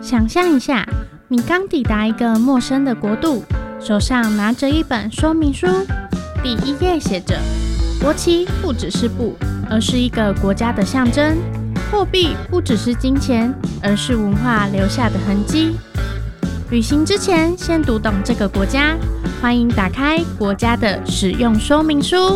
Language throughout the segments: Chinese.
想象一下，你刚抵达一个陌生的国度，手上拿着一本说明书，第一页写着：国旗不只是布，而是一个国家的象征；货币不只是金钱，而是文化留下的痕迹。旅行之前，先读懂这个国家。欢迎打开国家的使用说明书。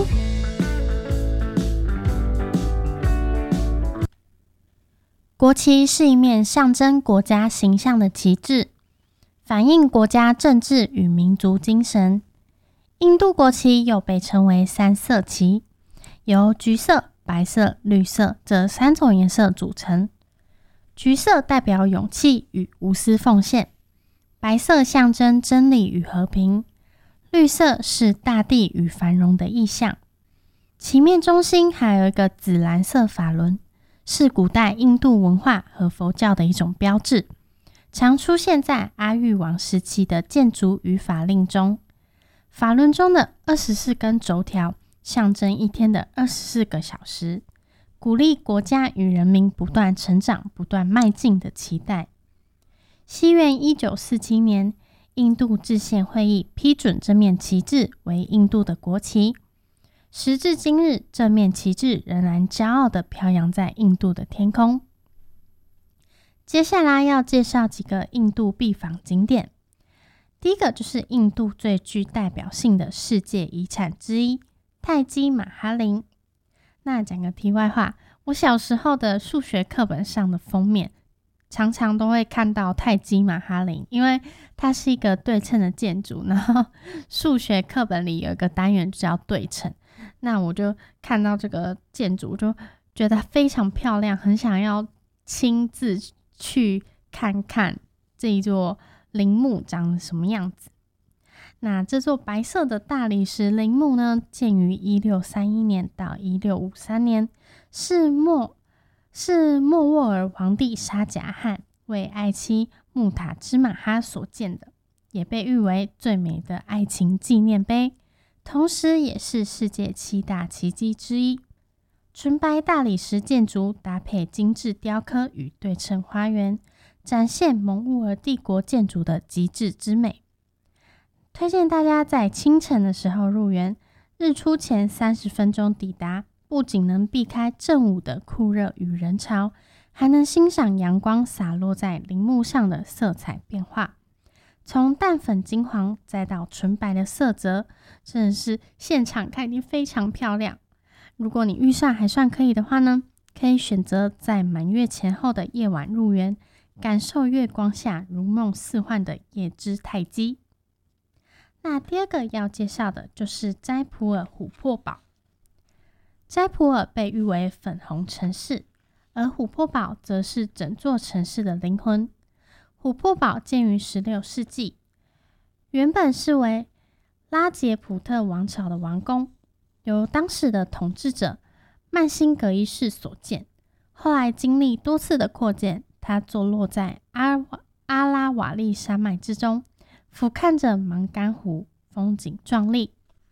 国旗是一面象征国家形象的旗帜，反映国家政治与民族精神。印度国旗又被称为三色旗，由橘色、白色、绿色这三种颜色组成。橘色代表勇气与无私奉献，白色象征真理与和平，绿色是大地与繁荣的意象。旗面中心还有一个紫蓝色法轮，是古代印度文化和佛教的一种标志，常出现在阿育王时期的建筑与法令中。法轮中的24根轴条象征一天的24个小时，鼓励国家与人民不断成长、不断迈进的期待。西元1947年，印度制宪会议批准这面旗帜为印度的国旗。时至今日，这面旗帜仍然骄傲地飘扬在印度的天空。接下来要介绍几个印度必访景点。第一个就是印度最具代表性的世界遗产之一泰姬玛哈陵。那讲个题外话，我小时候的数学课本上的封面常常都会看到泰姬玛哈陵，因为它是一个对称的建筑，然后数学课本里有一个单元叫对称，那我就看到这个建筑就觉得非常漂亮，很想要亲自去看看这一座陵墓长什么样子。那这座白色的大理石陵墓呢，建于1631年到1653年，是莫卧儿皇帝沙贾汗为爱妻穆塔芝玛哈所建的，也被誉为最美的爱情纪念碑，同时也是世界7大奇迹之一。纯白大理石建筑搭配精致雕刻与对称花园，展现蒙兀儿帝国建筑的极致之美。推荐大家在清晨的时候入园，日出前30分钟抵达，不仅能避开正午的酷热与人潮，还能欣赏阳光洒落在陵墓上的色彩变化，从淡粉金黄再到纯白的色泽，真的是现场看一定非常漂亮。如果你预算还算可以的话呢，可以选择在满月前后的夜晚入园，感受月光下如梦似幻的夜之泰姬。那第二个要介绍的就是斋普尔琥珀堡。斋普尔被誉为粉红城市，而琥珀堡则是整座城市的灵魂。琥珀堡建于16世纪，原本是为拉杰普特王朝的王宫，由当时的统治者曼辛格一世所建，后来经历多次的扩建，它坐落在阿拉瓦利山脉之中，俯瞰着芒干湖，风景壮丽。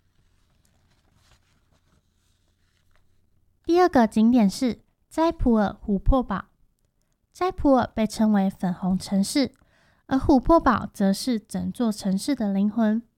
第二个景点是斋普尔琥珀堡。斋普尔被称为粉红城市，而琥珀堡则是整座城市的灵魂。